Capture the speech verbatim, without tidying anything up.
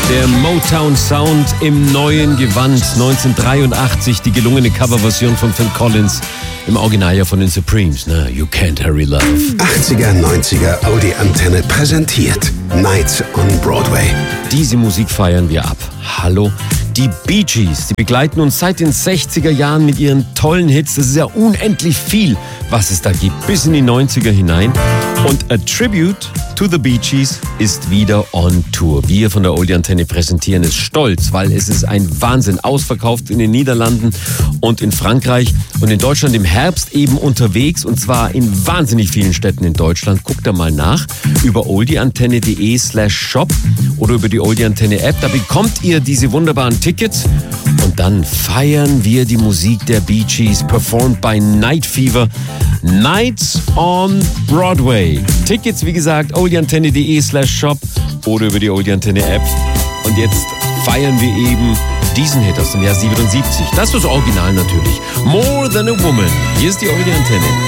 Der Motown Sound im neuen Gewand. neunzehnhundertdreiundachtzig die gelungene Coverversion von Phil Collins. Im Original ja von den Supremes. Na, You Can't Hurry Love. achtziger, neunziger Audi Antenne präsentiert Nights on Broadway. Diese Musik feiern wir ab. Hallo? Die Bee Gees, die begleiten uns seit den sechziger Jahren mit ihren tollen Hits. Das ist ja unendlich viel, was es da gibt, bis in die neunziger hinein. Und A Tribute to the Bee Gees ist wieder on Tour. Wir von der Oldie Antenne präsentieren es stolz, weil es ist ein Wahnsinn. Ausverkauft in den Niederlanden und in Frankreich und in Deutschland im Herbst eben unterwegs, und zwar in wahnsinnig vielen Städten in Deutschland. Guckt da mal nach über oldieantenne.de slash shop oder über die Oldie Antenne App. Da bekommt ihr diese wunderbaren Tickets und dann feiern wir die Musik der Bee Gees, performed by Night Fever. Nights on Broadway. Tickets, wie gesagt, oldieantenne.de slash shop oder über die Oldie Antenne App. Und jetzt feiern wir eben diesen Hit aus dem Jahr siebenundsiebzig. Das ist das Original natürlich. More Than a Woman. Hier ist die Oldie Antenne.